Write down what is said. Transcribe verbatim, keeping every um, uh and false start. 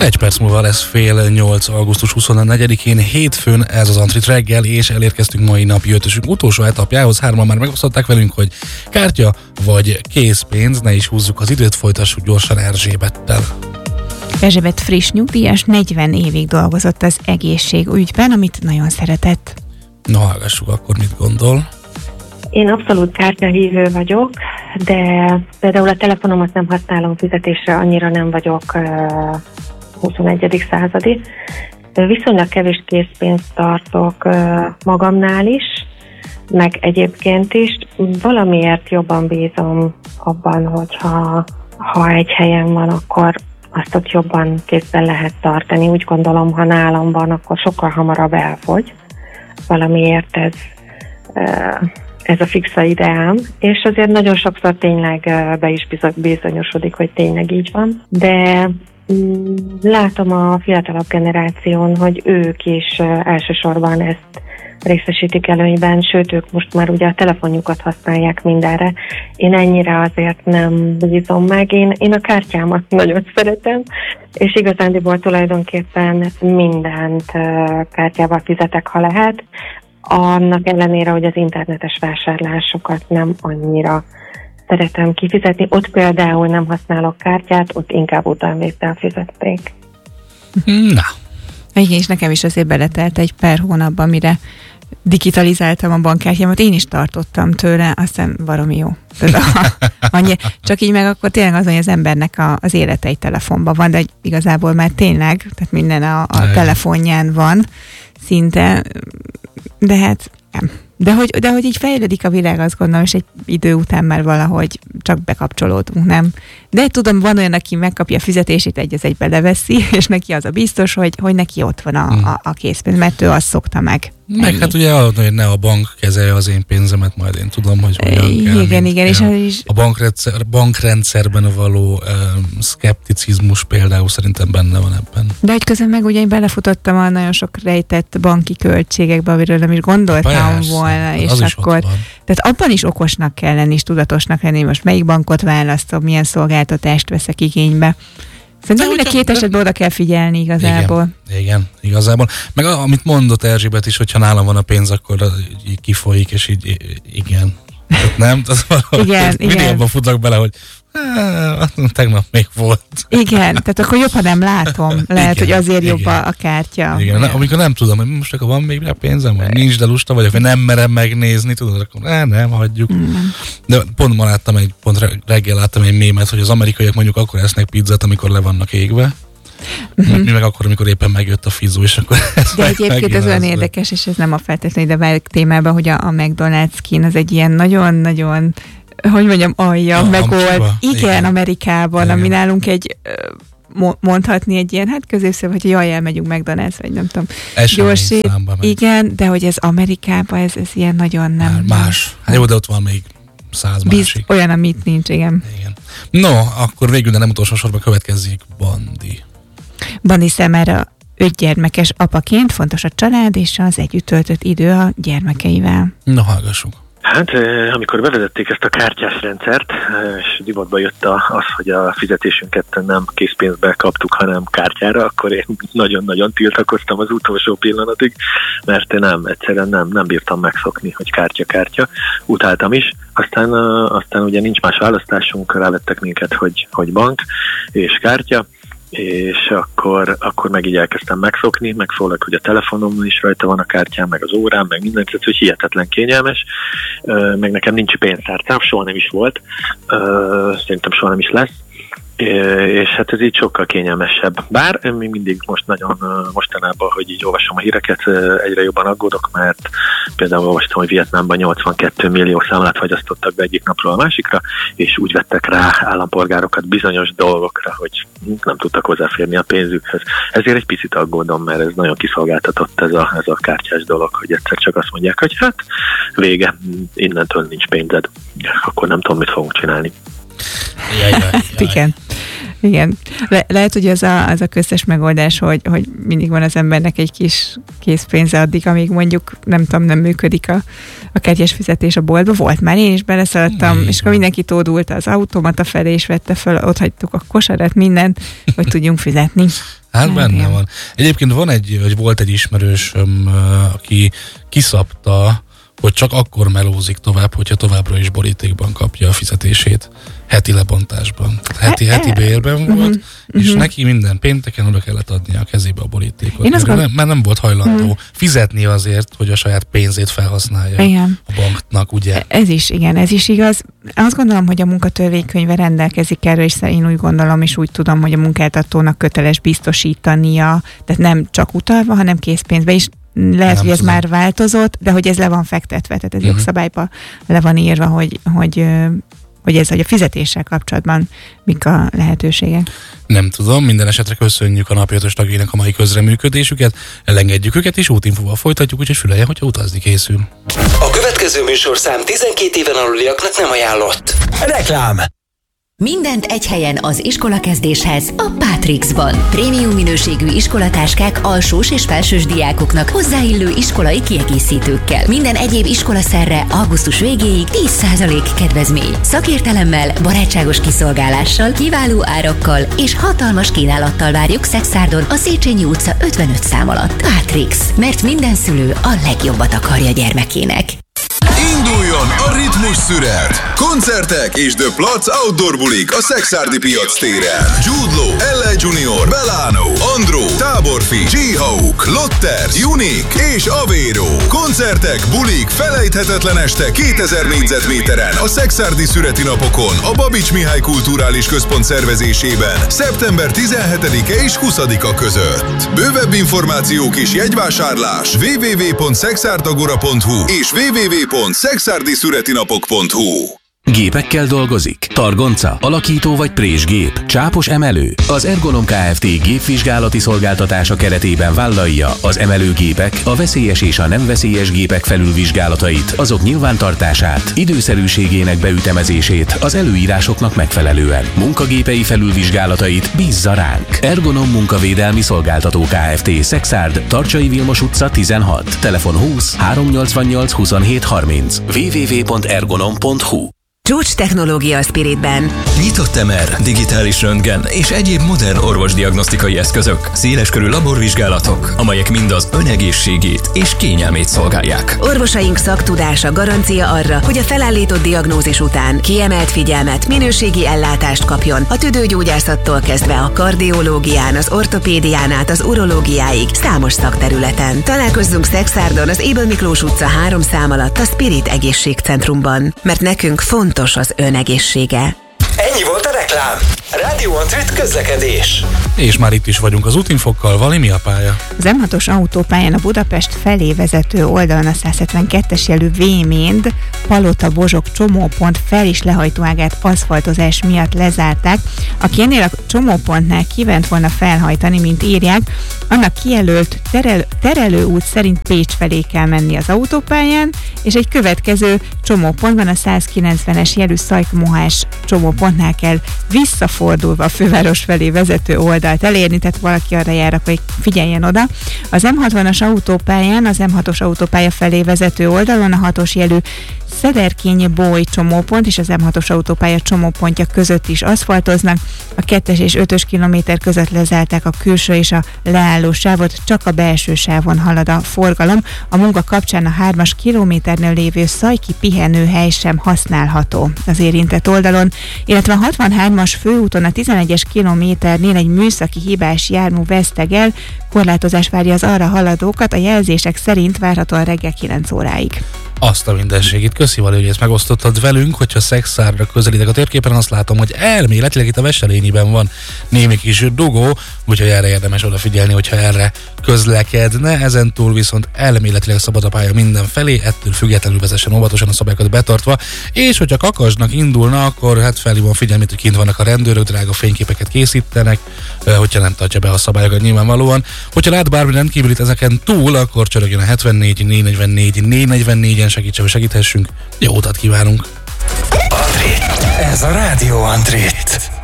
Egy perc múlva lesz fél nyolc, augusztus huszonnegyedikén, hétfőn ez az Antrit reggel, és elérkeztünk mai napi ötösünk utolsó etapjához. Hárman már megosztották velünk, hogy kártya vagy készpénz, ne is húzzuk az időt, folytassuk gyorsan Erzsébettel. Erzsébet friss nyugdíjas, negyven évig dolgozott az egészségügyben, amit nagyon szeretett. Na, hallgassuk akkor, mit gondol. Én abszolút kártyahívő vagyok, de például a telefonomat nem használom fizetésre, annyira nem vagyok uh, huszonegyedik századi. Viszonylag kevés készpénzt tartok uh, magamnál is, meg egyébként is. Valamiért jobban bízom abban, hogyha ha egy helyen van, akkor azt ott jobban kézben lehet tartani. Úgy gondolom, ha nálam van, akkor sokkal hamarabb elfogy. Valamiért ez... Uh, ez a fixa ideám, és azért nagyon sokszor tényleg be is bizonyosodik, hogy tényleg így van, de mm, látom a fiatalabb generáción, hogy ők is elsősorban ezt részesítik előnyben, sőt, ők most már ugye a telefonjukat használják mindenre. Én ennyire azért nem bízom meg, én, én a kártyámat nagyon szeretem, és igazándiból tulajdonképpen mindent kártyával fizetek, ha lehet. Annak ellenére, hogy az internetes vásárlásokat nem annyira szeretem kifizetni. Ott például nem használok kártyát, ott inkább utánvétel fizették. Na. Igen, és nekem is azért beletelt egy pár hónapban, mire digitalizáltam a bankkártyámat. Én is tartottam tőle, aztán baromi jó. Annyi, csak így meg akkor tényleg az, hogy az embernek a, az élete egy telefonban van, de igazából már tényleg, tehát minden a, a telefonján van szinte, de hát nem. De hogy, de hogy így fejlődik a világ, azt gondolom, és egy idő után már valahogy csak bekapcsolódunk, nem? De tudom, van olyan, aki megkapja a fizetését, egy az egybe leveszi, és neki az a biztos, hogy, hogy neki ott van a, a, a készpénz, mert ő azt szokta meg. Meg ennyi. Hát ugye hogy ne a bank kezelje az én pénzemet, majd én tudom, hogy hogyan kell. Igen, igen. És a, a bankrendszer, bankrendszerben való um, szkepticizmus például szerintem benne van ebben. De hogy közben meg ugye én belefutottam a nagyon sok rejtett banki költségekbe, amiről nem is gondoltam Persze, volna, és akkor... Tehát abban is okosnak kell lenni, és tudatosnak lenni, most melyik bankot választom, milyen szolgáltatást veszek igénybe. Szerintem mind a két esetben oda kell figyelni igazából. Igen, igen, igazából. Meg amit mondott Erzsébet is, hogyha nálam van a pénz, akkor így kifolyik, és így igen. Tehát nem? Tehát igen, mindig igen. abban futok bele, hogy tegnap még volt. Igen, tehát akkor jobb, ha nem látom. Lehet, igen, hogy azért igen. Jobb a kártya. Igen, na, amikor nem tudom, hogy most akkor van még rá pénzem, vagy nincs, de lusta vagyok, vagy nem merem megnézni, tudod, akkor ne, nem, hagyjuk. Mm. De pont ma láttam egy, pont reggel láttam egy mémet, hogy az amerikaiak mondjuk akkor esznek pizzát, amikor le vannak égve. Mm-hmm. Mi meg akkor, amikor éppen megjött a fizó, és akkor ez de egyébként ez olyan érdekes, és ez nem a feltétlenül ide válik témában, hogy a, a McDonald's kín az egy ilyen nagyon-nagyon, hogy mondjam, alja, ja, megold. Igen, igen, Amerikában, igen. Ami nálunk egy, mondhatni egy ilyen, hát középször, hogy jaj, elmegyünk McDonald's, vagy nem tudom. Gyorsít. Igen, de hogy ez Amerikában, ez, ez ilyen nagyon nem. Már más. Hát jó, de ott van még száz Bizt, másik. Olyan, amit nincs, igen. igen. No, akkor végül, de nem utolsó sorban következik Bandi. Bandi számára öt gyermekes apaként fontos a család és az együtt töltött idő a gyermekeivel. Na, hallgassuk. Hát, amikor bevezették ezt a kártyás rendszert, és divatba jött az, hogy a fizetésünket nem készpénzbe kaptuk, hanem kártyára, akkor én nagyon-nagyon tiltakoztam az utolsó pillanatig, mert nem, egyszerűen nem, nem bírtam megszokni, hogy kártya-kártya. Utáltam is, aztán, aztán ugye nincs más választásunk, rávettek minket, hogy, hogy bank és kártya, és akkor, akkor meg így elkezdtem megszokni, meg főleg, hogy a telefonomon is rajta van a kártyám, meg az órám, meg mindent, hogy hihetetlen kényelmes, meg nekem nincs pénztárcám, soha nem is volt, szerintem soha nem is lesz, és hát ez így sokkal kényelmesebb. Bár mi mindig most nagyon mostanában, hogy így olvasom a híreket, egyre jobban aggódok, mert például olvastam, hogy Vietnámban nyolcvankét millió számlát fagyasztottak be egyik napról a másikra, és úgy vettek rá állampolgárokat bizonyos dolgokra, hogy nem tudtak hozzáférni a pénzükhez. Ezért egy picit aggódom, mert ez nagyon kiszolgáltatott ez a, ez a kártyás dolog, hogy egyszer csak azt mondják, hogy hát vége, innentől nincs pénzed, akkor nem tudom, mit fogunk csinálni. Jaj, jaj, jaj. Igen. Igen. Le- lehet, hogy az a, az a köztes megoldás, hogy, hogy mindig van az embernek egy kis készpénze addig, amíg mondjuk, nem tudom, nem működik a, a kártyás fizetés a boltba. Volt már, én is beleszaladtam, és akkor mindenki tódult az automata felé, és vette fel, ott hagytuk a kosarat, mindent, hogy tudjunk fizetni. Hát benne van. Egyébként van egy, vagy volt egy ismerősöm, aki kiszabta, hogy csak akkor melózik tovább, hogyha továbbra is borítékban kapja a fizetését. Heti lebontásban. Heti, heti bérben uh-huh. volt, uh-huh. és neki minden pénteken oda kellett adnia a kezébe a borítékot. Mert gond... nem, mert nem volt hajlandó uh-huh. fizetni azért, hogy a saját pénzét felhasználja igen. a banknak, ugye? Ez is, igen, ez is igaz. Azt gondolom, hogy a munkatörvénykönyve rendelkezik erről, és én úgy gondolom, és úgy tudom, hogy a munkáltatónak köteles biztosítania, tehát nem csak utalva, hanem készpénzbe is. Lehet, nem hogy ez tudom. Már változott, de hogy ez le van fektetve, tehát ez uh-huh. jogszabályban le van írva, hogy, hogy, hogy ez, hogy a fizetéssel kapcsolatban mik a lehetőségek. Nem tudom, minden esetre köszönjük a napi ötös tagjainak a mai közreműködésüket, elengedjük őket, és útinfóval folytatjuk, úgyhogy füleljen, hogyha utazni készül. A következő műsorszám tizenkét éven aluliaknak nem ajánlott. Reklám! Mindent egy helyen az iskolakezdéshez a Pátrixban. Prémium minőségű iskolatáskák alsós és felsős diákoknak hozzáillő iskolai kiegészítőkkel. Minden egyéb iskolaszerre augusztus végéig tíz százalék kedvezmény. Szakértelemmel, barátságos kiszolgálással, kiváló árakkal és hatalmas kínálattal várjuk Szexárdon a Széchenyi utca ötvenöt szám alatt. Pátrix, mert minden szülő a legjobbat akarja gyermekének. Induljon a ritmus szünet! Koncertek és The Platz Outdoor bulik a Szekszárdi piac téren. Jude Law, el ej Junior, Belano, Andro, Táborfi, G-Hawk, Lotter, Unique és Avero. Koncertek, bulik, felejthetetlen este kétezer négyzetméteren a Szekszárdi szüreti napokon a Babics Mihály Kulturális Központ szervezésében szeptember tizenhetedike és huszadika között. Bővebb információk és jegyvásárlás double-u double-u double-u pont szexárdagora pont hu és double-u double-u double-u pont szexárdi szüreti napok pont hu. Gépekkel dolgozik? Targonca, alakító vagy présgép, csápos emelő? Az Ergonom Kft. Gépvizsgálati szolgáltatása keretében vállalja az emelőgépek, a veszélyes és a nem veszélyes gépek felülvizsgálatait, azok nyilvántartását, időszerűségének beütemezését az előírásoknak megfelelően. Munkagépei felülvizsgálatait bízza ránk. Ergonom Munkavédelmi Szolgáltató Kft. Szexárd, Tarcsai Vilmos utca tizenhat, telefon húsz háromszáznyolcvannyolc huszonhét harminc, double-u double-u double-u pont ergonom pont hu. Csúcs technológia a Spiritben. Nyitott em er, digitális röntgen és egyéb modern orvosdiagnosztikai eszközök, széleskörű laborvizsgálatok, amelyek mind az önegészségét és kényelmét szolgálják. Orvosaink szaktudása garancia arra, hogy a felállított diagnózis után kiemelt figyelmet, minőségi ellátást kapjon a tüdőgyógyászattól kezdve a kardiológián, az ortopédián át az urológiáig számos szakterületen. Találkozzunk Szexárdon az Ébel Miklós utca három szám alatt a Spirit Egészségcentrumban, mert nekünk fontos az önegészsége. Ennyi volt a reklám. Rádió Antrit közlekedés. És már itt is vagyunk az útinfokkal. Vali, mi a pálya? Az em hatos autópályán a Budapest felé vezető oldalon a száz hetvenkettes jelű Véménd Palota-Bozsok csomópont fel- és lehajtóágát aszfaltozás miatt lezárták. Aki ennél a csomópontnál kívánt volna felhajtani, mint írják, annak kijelölt terel- terelőút szerint Pécs felé kell menni az autópályán, és egy következő csomópontban a száz kilencvenes jelű Szajk-Mohás csomópontnál kell visszafordulva a főváros felé vezető oldalt elérni, tehát valaki arra jár, akkor figyeljen oda. Az em hatvanas autópályán, az em hatos autópálya felé vezető oldalon a hatos jelű Szederkény-Bój csomópont és az em hatos autópálya csomópontja között is aszfaltoznak. A kettes és ötös kilométer között lezárták a külső és a leálló sávot, csak a belső sávon halad a forgalom. A munka kapcsán a hármas kilométernél lévő Szajki pihenőhely sem használható az érintett oldalon, illetve a hatvanhármas főúton a tizenegyes kilométernél egy műszaki hibás jármű vesztegel, korlátozás várja az arra haladókat, a jelzések szerint várhatóan reggel kilenc óráig. Azt a mindenségét. Köszi, Vali, hogy ezt megosztottad velünk, hogyha Szexárdra közelítek a térképen, azt látom, hogy elméletileg itt a Veselényiben van némi kis dugó, úgyhogy erre érdemes odafigyelni, hogyha erre közlekedne. Ezentúl viszont elméletileg szabad a pálya mindenfelé, ettől függetlenül vezessen óvatosan, a szabályokat betartva, és hogyha kakasnak indulna, akkor hát felhívom a figyelmét, hogy kint vannak a rendőrök, drága fényképeket készítenek, hogyha nem tartja be a szabályokat nyilvánvalóan. Hogyha lát bármi rendkívülit ezeken túl, akkor csörögjön a hetvennégy négy negyvennégy négy negyvennégyen, segítsen, hogy segíthessünk. Jó utat kívánunk! Antrit. Ez a Rádió Antrit.